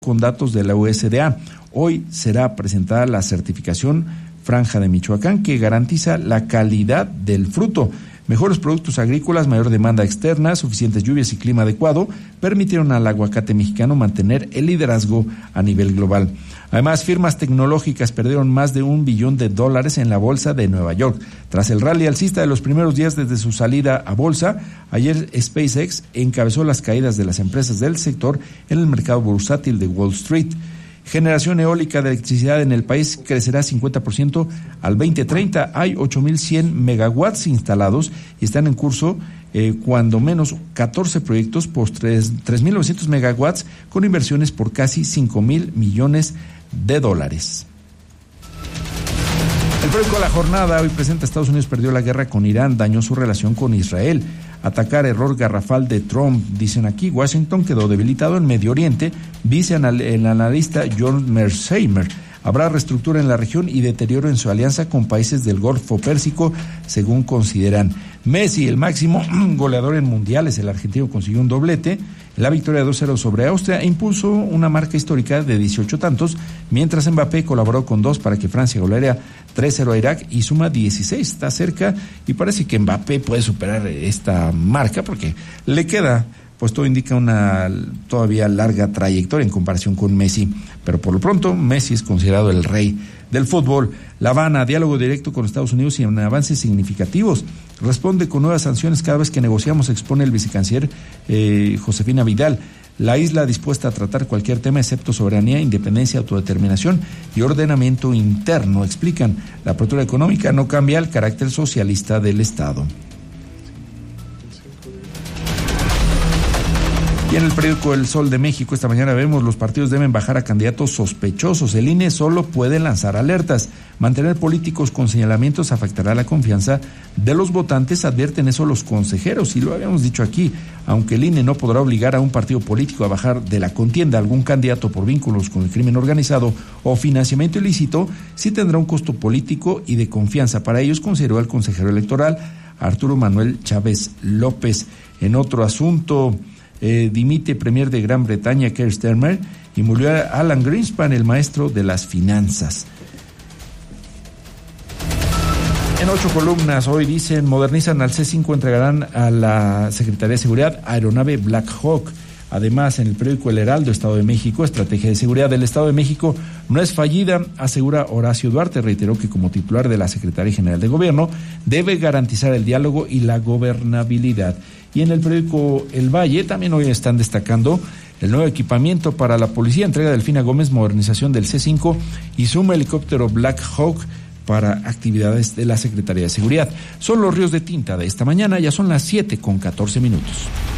con datos de la USDA. Hoy será presentada la certificación Franja de Michoacán, que garantiza la calidad del fruto. Mejores productos agrícolas, mayor demanda externa, suficientes lluvias y clima adecuado permitieron al aguacate mexicano mantener el liderazgo a nivel global. Además, firmas tecnológicas perdieron más de $1 billón en la bolsa de Nueva York. Tras el rally alcista de los primeros días desde su salida a bolsa, ayer SpaceX encabezó las caídas de las empresas del sector en el mercado bursátil de Wall Street. Generación eólica de electricidad en el país crecerá 50% al 2030. Hay 8.100 megawatts instalados y están en curso cuando menos 14 proyectos por 3.900 megawatts con inversiones por casi $5,000 millones. El periódico La Jornada hoy presenta: Estados Unidos perdió la guerra con Irán, dañó su relación con Israel. Atacar error garrafal de Trump, dicen aquí. Washington quedó debilitado en Medio Oriente, dice el analista John Mearsheimer. Habrá reestructura en la región y deterioro en su alianza con países del Golfo Pérsico, según consideran. Messi, el máximo goleador en mundiales, el argentino consiguió un doblete, la victoria 2-0 sobre Austria, e impuso una marca histórica de 18 tantos, mientras Mbappé colaboró con 2 para que Francia goleara 3-0 a Irak y suma 16. Está cerca y parece que Mbappé puede superar esta marca porque le queda, pues todo indica una todavía larga trayectoria en comparación con Messi, pero por lo pronto Messi es considerado el rey del fútbol. La Habana, diálogo directo con Estados Unidos y en avances significativos. Responde con nuevas sanciones cada vez que negociamos, expone el vicecanciller Josefina Vidal. La isla dispuesta a tratar cualquier tema excepto soberanía, independencia, autodeterminación y ordenamiento interno, explican. La apertura económica no cambia el carácter socialista del Estado. Y en el periódico El Sol de México esta mañana vemos: los partidos deben bajar a candidatos sospechosos. El INE solo puede lanzar alertas. Mantener políticos con señalamientos afectará la confianza de los votantes, advierten eso los consejeros. Y lo habíamos dicho aquí, aunque el INE no podrá obligar a un partido político a bajar de la contienda a algún candidato por vínculos con el crimen organizado o financiamiento ilícito, sí tendrá un costo político y de confianza para ellos, consideró el consejero electoral Arturo Manuel Chávez López. En otro asunto, dimite premier de Gran Bretaña Keir Starmer y murió Alan Greenspan, el maestro de las finanzas. En 8 columnas hoy dicen: modernizan al C5, entregarán a la Secretaría de Seguridad aeronave Black Hawk. Además, en el periódico El Heraldo, Estado de México, estrategia de seguridad del Estado de México no es fallida, asegura Horacio Duarte. Reiteró que como titular de la Secretaría General de Gobierno debe garantizar el diálogo y la gobernabilidad. Y en el periódico El Valle también hoy están destacando el nuevo equipamiento para la policía, entrega Delfina Gómez, modernización del C5 y suma helicóptero Black Hawk para actividades de la Secretaría de Seguridad. Son los ríos de tinta de esta mañana, ya son las 7:14.